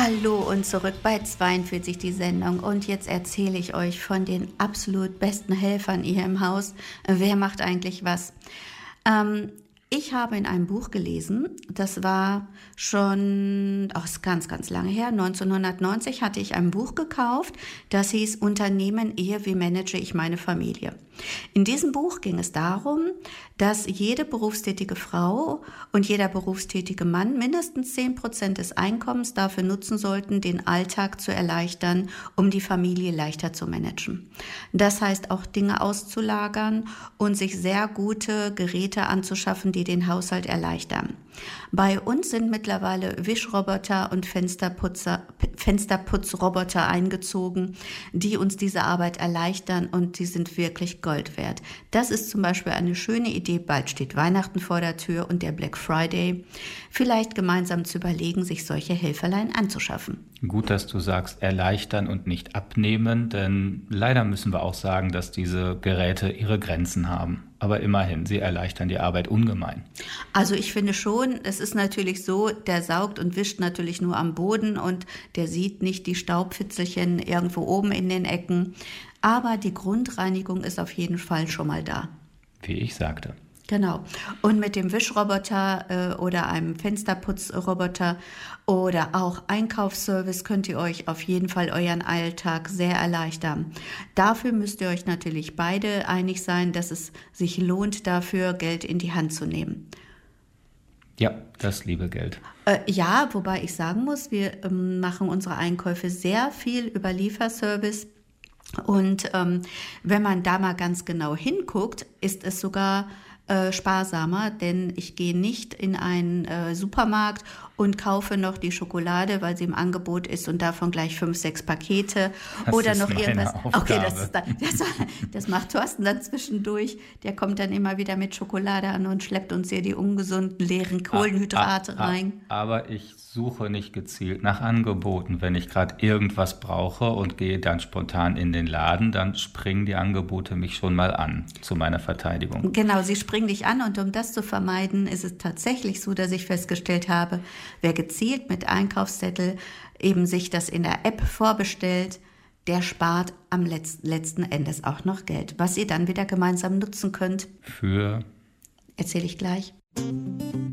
Hallo und zurück bei 42 die Sendung. Und jetzt erzähle ich euch von den absolut besten Helfern hier im Haus. Wer macht eigentlich was? Ich habe in einem Buch gelesen, das war schon, ist ganz, ganz lange her, 1990 hatte ich ein Buch gekauft, das hieß Unternehmen, Ehe, wie manage ich meine Familie. In diesem Buch ging es darum, dass jede berufstätige Frau und jeder berufstätige Mann mindestens 10% des Einkommens dafür nutzen sollten, den Alltag zu erleichtern, um die Familie leichter zu managen. Das heißt auch Dinge auszulagern und sich sehr gute Geräte anzuschaffen, die den Haushalt erleichtern. Bei uns sind mittlerweile Wischroboter und Fensterputzroboter eingezogen, die uns diese Arbeit erleichtern, und die sind wirklich Gold wert. Das ist zum Beispiel eine schöne Idee, bald steht Weihnachten vor der Tür und der Black Friday, vielleicht gemeinsam zu überlegen, sich solche Helferlein anzuschaffen. Gut, dass du sagst, erleichtern und nicht abnehmen, denn leider müssen wir auch sagen, dass diese Geräte ihre Grenzen haben. Aber immerhin, sie erleichtern die Arbeit ungemein. Also ich finde schon, es ist natürlich so, der saugt und wischt natürlich nur am Boden und der sieht nicht die Staubfitzelchen irgendwo oben in den Ecken. Aber die Grundreinigung ist auf jeden Fall schon mal da. Wie ich sagte. Genau. Und mit dem Wischroboter oder einem Fensterputzroboter oder auch Einkaufsservice könnt ihr euch auf jeden Fall euren Alltag sehr erleichtern. Dafür müsst ihr euch natürlich beide einig sein, dass es sich lohnt, dafür Geld in die Hand zu nehmen. Ja, das liebe Geld. Ja, wobei ich sagen muss, wir machen unsere Einkäufe sehr viel über Lieferservice. Und wenn man da mal ganz genau hinguckt, ist es sogar sparsamer, denn ich gehe nicht in einen Supermarkt und kaufe noch die Schokolade, weil sie im Angebot ist und davon gleich 5, 6 Pakete Das oder ist noch meine irgendwas. Aufgabe. Okay, das macht Thorsten dann zwischendurch. Der kommt dann immer wieder mit Schokolade an und schleppt uns hier die ungesunden, leeren Kohlenhydrate rein. Aber ich suche nicht gezielt nach Angeboten. Wenn ich gerade irgendwas brauche und gehe dann spontan in den Laden, dann springen die Angebote mich schon mal an, zu meiner Verteidigung. Genau, sie springen dich an, und um das zu vermeiden, ist es tatsächlich so, dass ich festgestellt habe, wer gezielt mit Einkaufszettel eben sich das in der App vorbestellt, der spart am letzten Endes auch noch Geld, was ihr dann wieder gemeinsam nutzen könnt. Für? Erzähle ich gleich.